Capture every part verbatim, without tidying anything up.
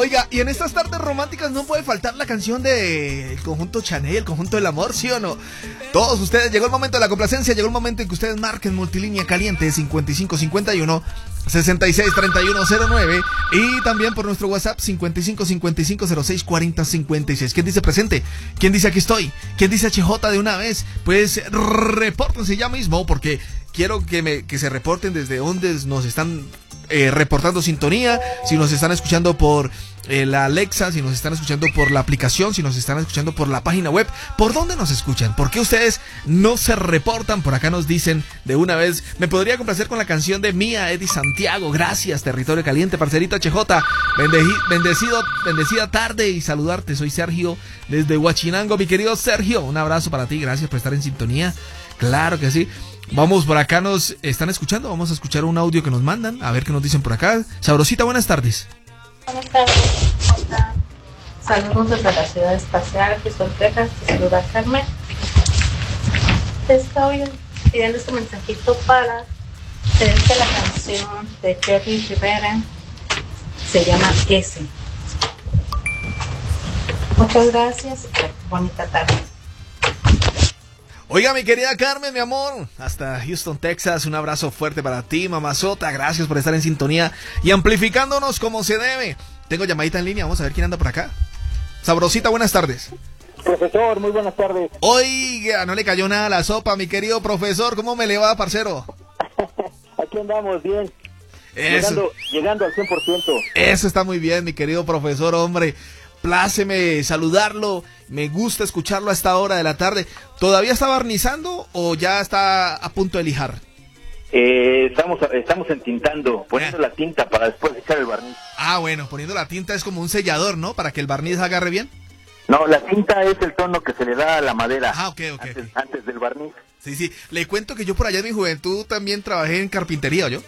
Oiga, y en estas tardes románticas no puede faltar la canción de el conjunto Chanel, el conjunto del amor, ¿sí o no? Todos ustedes, llegó el momento de la complacencia, llegó el momento en que ustedes marquen multilínea caliente cincuenta y cinco cincuenta y uno sesenta y seis treinta y uno cero nueve y también por nuestro WhatsApp cincuenta y cinco cincuenta y cinco cero seis cuarenta cincuenta y seis. ¿Quién dice presente? ¿Quién dice aquí estoy? ¿Quién dice H J de una vez? Pues repórtense ya mismo porque quiero que, me, que se reporten desde donde nos están eh, reportando sintonía, si nos están escuchando por eh, la Alexa, si nos están escuchando por la aplicación, si nos están escuchando por la página web. ¿Por dónde nos escuchan? ¿Por qué ustedes no se reportan? Por acá nos dicen de una vez, me podría complacer con la canción de Mía, Eddie Santiago. Gracias, Territorio Caliente, parcerito H J. Bendeji, bendecido, bendecida tarde y saludarte. Soy Sergio desde Huachinango. Mi querido Sergio, un abrazo para ti. Gracias por estar en sintonía. Claro que sí. Vamos, por acá nos están escuchando. Vamos a escuchar un audio que nos mandan. A ver qué nos dicen por acá. Sabrosita, buenas tardes. Buenas tardes. Hola. Saludos desde la ciudad espacial, que son Texas. Te saluda Carmen. Te estoy pidiendo este mensajito para pedirte la canción de Jerry Rivera. Se llama S. Muchas gracias. Bonita tarde. Oiga, mi querida Carmen, mi amor, hasta Houston, Texas, un abrazo fuerte para ti, mamazota, gracias por estar en sintonía y amplificándonos como se debe. Tengo llamadita en línea, vamos a ver quién anda por acá. Sabrosita, buenas tardes. Profesor, muy buenas tardes. Oiga, no le cayó nada a la sopa, mi querido profesor, ¿cómo me le va, parcero? Aquí andamos bien, Eso. llegando, llegando al cien por ciento. Eso está muy bien, mi querido profesor, hombre. Pláceme saludarlo, me gusta escucharlo a esta hora de la tarde. ¿Todavía está barnizando o ya está a punto de lijar? Eh, estamos estamos entintando, poniendo la tinta para después echar el barniz. Ah, bueno, poniendo la tinta es como un sellador, ¿no? Para que el barniz agarre bien. No, la tinta es el tono que se le da a la madera. Ah, ok, ok. Antes, okay. antes del barniz. Sí, sí. Le cuento que yo por allá en mi juventud también trabajé en carpintería, ¿yo?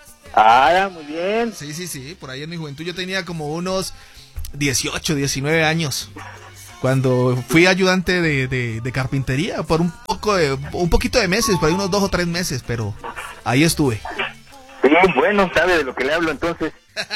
Ah, muy bien. Sí, sí, sí. Por ahí en mi juventud yo tenía como unos dieciocho, diecinueve años. Cuando fui ayudante de, de, de carpintería por un poco de, un poquito de meses, por ahí unos dos o tres meses, pero ahí estuve. Sí, bueno, sabe de lo que le hablo entonces.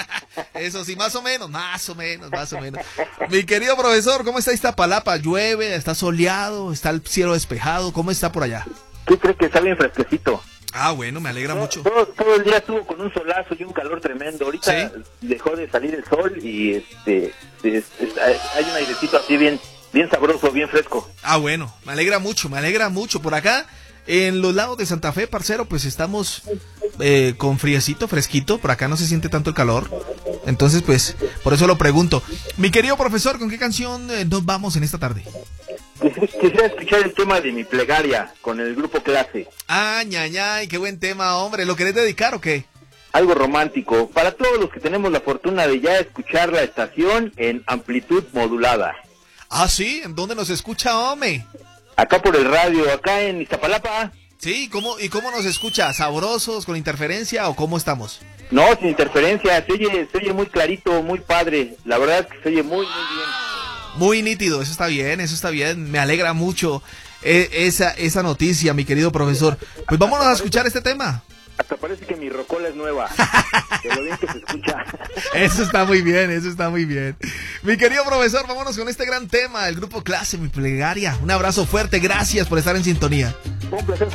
Eso sí, más o menos, más o menos, más o menos. Mi querido profesor, ¿cómo está Iztapalapa? ¿Llueve? ¿Está soleado? ¿Está el cielo despejado? ¿Cómo está por allá? ¿Qué cree que está bien fresquecito? Ah, bueno, me alegra todo, mucho. Todo, todo el día estuvo con un solazo y un calor tremendo. Ahorita ¿Sí? dejó de salir el sol y este es, es, hay un airecito así bien, bien sabroso, bien fresco. Ah, bueno, me alegra mucho, me alegra mucho. Por acá, en los lados de Santa Fe, parcero, pues estamos eh, con friecito, fresquito. Por acá no se siente tanto el calor. Entonces, pues, por eso lo pregunto. Mi querido profesor, ¿con qué canción eh, nos vamos en esta tarde? Quisiera escuchar el tema de Mi Plegaria con el grupo Clase. Ah, ñañay, qué buen tema, hombre. ¿Lo querés dedicar o qué? Algo romántico, para todos los que tenemos la fortuna de ya escuchar la estación en amplitud modulada. Ah, sí, ¿en dónde nos escucha, hombre? Acá por el radio, acá en Iztapalapa. Sí, ¿cómo, ¿y cómo nos escucha? ¿Sabrosos, con interferencia o cómo estamos? No, sin interferencia, se oye, se oye muy clarito, muy padre. La verdad es que se oye muy, muy bien. Muy nítido, eso está bien, eso está bien. Me alegra mucho eh, esa, esa noticia, mi querido profesor. Pues vámonos a escuchar este tema. Hasta parece que mi rocola es nueva. De lo bien que se escucha. Eso está muy bien, eso está muy bien. Mi querido profesor, vámonos con este gran tema, el grupo Clase, Mi Plegaria. Un abrazo fuerte, gracias por estar en sintonía. Un placer.